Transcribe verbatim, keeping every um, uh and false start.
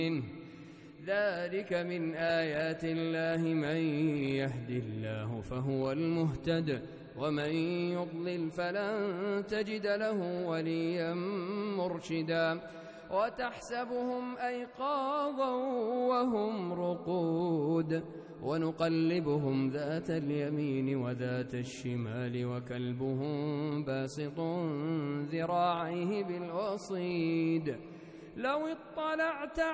ذلك من آيات الله، من يهد الله فهو المهتد، ومن يضلل فلن تجد له وليا مرشدا. وتحسبهم أيقاظا وهم رقود ونقلبهم ذات اليمين وذات الشمال وكلبهم باسط ذراعيه بالوصيد. لو اطلعت